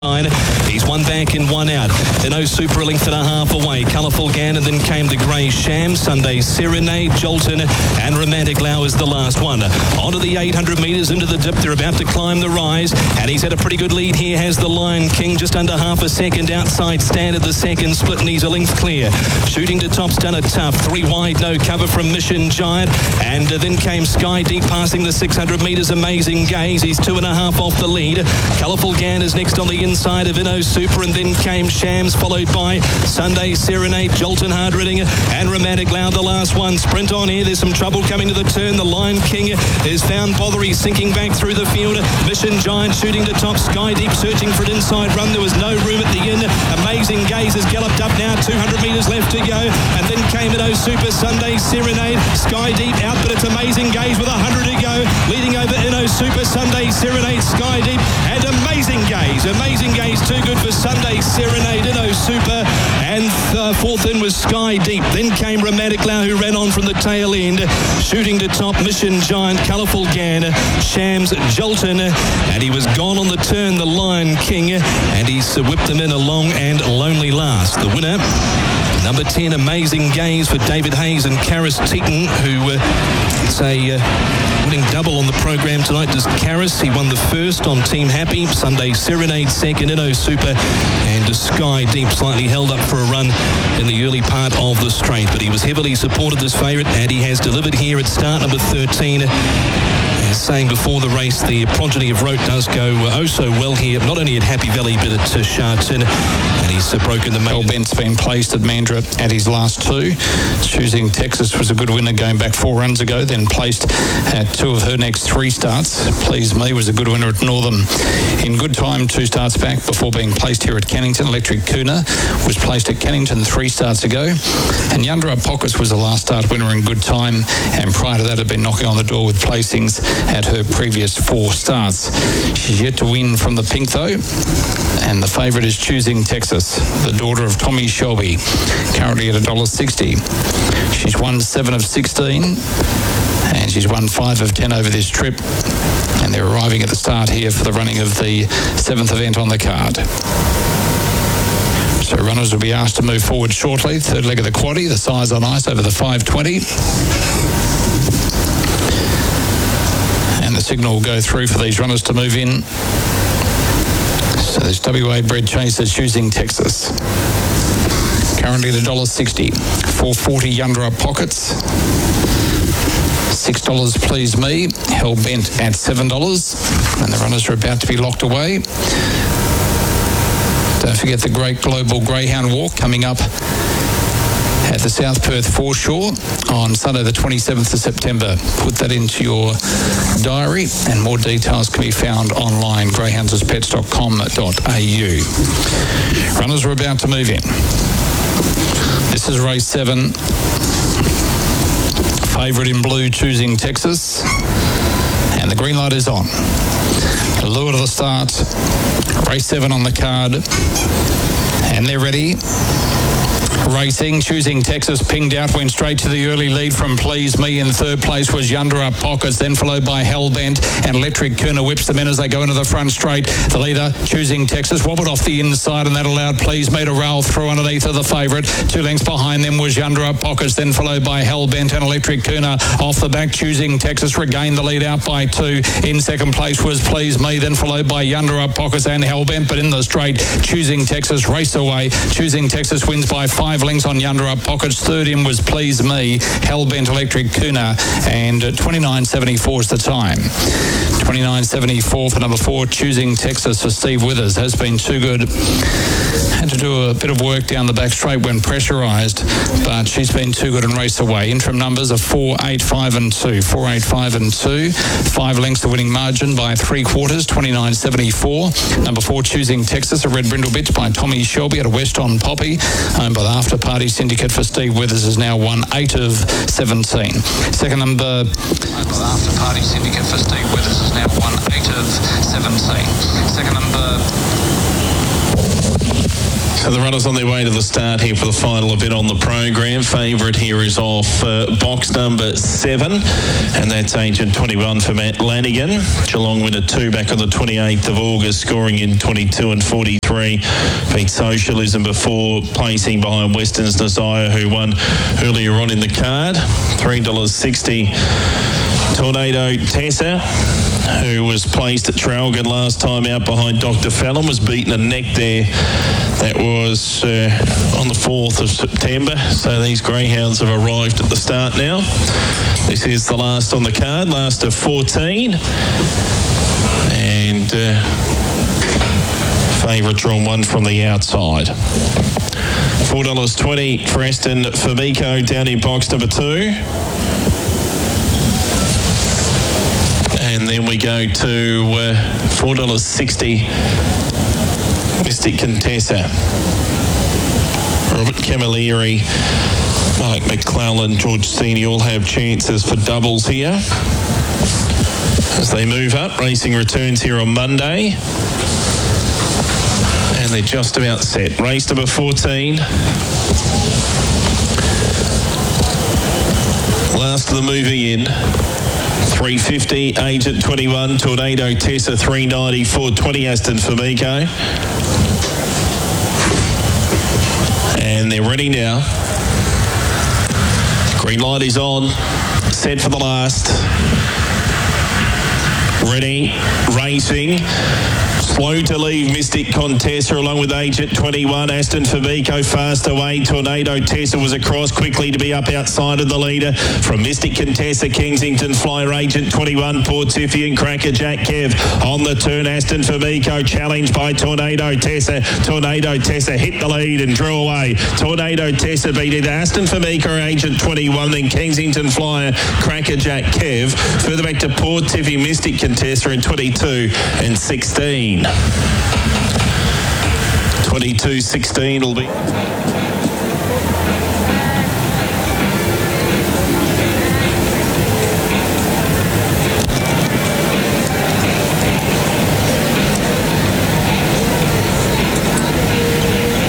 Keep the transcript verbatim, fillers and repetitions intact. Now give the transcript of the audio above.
He's one back and one out. Then oh Super a length and a half away. Colourful Gan, and then came the Grey Sham, Sunday Serenade, Jolton, and Romantic Lau is the last one. Onto the eight hundred metres into the dip. They're about to climb the rise, and he's had a pretty good lead here. Has the Lion King just under half a second outside Standard the second split, and he's a length clear. Shooting to top's done it tough. Three wide, no cover from Mission Giant, and uh, then came Sky Deep passing the six hundred metres. Amazing Gaze. He's two and a half off the lead. Colourful Gan is next on the inside of Inno Super, and then came Shams, followed by Sunday Serenade, Jolton Hard Riding, and Romantic Lau the last one. Sprint on here. There's some trouble coming to the turn. The Lion King is found Bothery sinking back through the field. Mission Giant shooting to top. Sky Deep searching for an inside run. There was no room at the end. Amazing Gaze has galloped up now. two hundred metres left to go, and then came Inno Super, Sunday Serenade, Sky Deep out, but it's Amazing Gaze with one hundred to go, leading over Inno Super, Sunday Serenade, Sky Deep, and Amazing Gaze. Amazing Gaze too good for Sunday Serenade, Inno Super, and uh, fourth in was Sky Deep. Then came Romantic Lau, who ran on from the tail end, shooting to top. Mission Giant, Colourful Gan, Shams, Jolton, and he was gone on the turn, the Lion King, and he's uh, whipped them in a long and lonely last. The winner, number ten, Amazing Gaze for David Hayes and Karis Teaton, who uh, it's a uh, winning double on the program tonight. Does Karis, he won the first on Team Happy, Sunday Serenade second, Inno Super, and Sky Deep slightly held up for a run in the early part of the straight, but he was heavily supported this favourite, and he has delivered here at start number thirteen. As saying before the race, the progeny of Rote does go uh, oh so well here, not only at Happy Valley but at uh, Sharton, and he's uh, broken the main. Bent's been placed at Mandurah at his last two. Choosing Texas was a good winner going back four runs ago, then placed at two of her next three starts. Please Me was a good winner at Northam in good time, two starts back before being placed here at Cannington. Electric Kuna was placed at Cannington three starts ago, and Yundara Pockets was the last start winner in good time, and prior to that had been knocking on the door with placings at her previous four starts. She's yet to win from the pink though, and the favourite is Choosing Texas, the daughter of Tommy Shelby, currently at one dollar sixty. She's won seven of sixteen, and she's won five of ten over this trip, and they're arriving at the start here for the running of the seventh event on the card. So runners will be asked to move forward shortly. Third leg of the quaddie, the size on ice over the five twenty. And the signal will go through for these runners to move in. So there's W A bred chaser Choosing Texas, currently at one dollar sixty. four forty Yundara Pockets, six dollars Please Me, Hell Bent at seven dollars, and the runners are about to be locked away. Don't forget the Great Global Greyhound Walk coming up at the South Perth Foreshore on Sunday the twenty-seventh of September. Put that into your diary, and more details can be found online, greyhounds as pets dot com dot a u. Runners are about to move in. This is race seven. Favourite in blue, Choosing Texas, and the green light is on. Lure to the start, race seven on the card, and they're ready. Racing, Choosing Texas pinged out, went straight to the early lead from Please Me. In third place was Yundara Pockets, then followed by Hellbent, and Electric Kuna whips them in as they go into the front straight. The leader, Choosing Texas, wobbled off the inside, and that allowed Please Me to rail through underneath of the favourite. Two lengths behind them was Yundara Pockets, then followed by Hellbent and Electric Kuna. Off the back, Choosing Texas regained the lead out by two. In second place was Please Me, then followed by Yundara Pockets and Hellbent, but in the straight, Choosing Texas race away. Choosing Texas wins by five lengths on Yundara Pockets. Third in was Please Me, Hellbent, Electric Kuna, and twenty-nine seventy-four is the time. twenty-nine seventy-four for number four, Choosing Texas for Steve Withers. Has been too good. Had to do a bit of work down the back straight when pressurised, but she's been too good and raced away. Interim numbers are four, eight, five and two. four, eight, five and two. Five lengths the winning margin by three quarters, twenty-nine seventy-four. Number four, Choosing Texas, a red brindle bitch by Tommy Shelby at a West on Poppy, owned by the After Party Syndicate for Steve Withers, has now won eight of seventeen. Second number, the After Party Syndicate for Steve Withers has now won eight of seventeen. Second number, So the runners on their way to the start here for the final event on the program. Favourite here is off uh, box number seven, and that's Agent twenty-one for Matt Lanigan. Geelong winner two back on the twenty-eighth of August, scoring in twenty-two and forty-three. Beat Socialism before placing behind Western's Desire, who won earlier on in the card. three dollars sixty. Tornado Tessa, who was placed at Traralgon last time out behind Doctor Fallon, was beaten a neck there. That was uh, on the fourth of September. So these greyhounds have arrived at the start now. This is the last on the card, last of fourteen. And uh, favourite drawn one from the outside. four dollars twenty for Aston Famico down in box number two. And then we go to uh, four dollars sixty, Mystic Contessa. Robert Camilleri, Mark McClellan, George Senior all have chances for doubles here as they move up. Racing returns here on Monday. And they're just about set. Race number fourteen. Last of the moving in. three fifty, Agent twenty-one, Tornado Tessa, three ninety, four twenty, Aston Famico. And they're ready now. Green light is on. Set for the last. Ready, racing. Slow to leave Mystic Contessa along with Agent twenty-one. Aston Famico fast away. Tornado Tessa was across quickly to be up outside of the leader. From Mystic Contessa, Kensington Flyer, Agent twenty-one, Port Tiffy, Cracker Jack Kev on the turn. Aston Famico challenged by Tornado Tessa. Tornado Tessa hit the lead and drew away. Tornado Tessa beat either Aston Famico or Agent twenty-one, then Kensington Flyer, Cracker Jack Kev. Further back to Port Tiffy, Mystic Contessa in twenty-two and sixteen. twenty-two sixteen will be...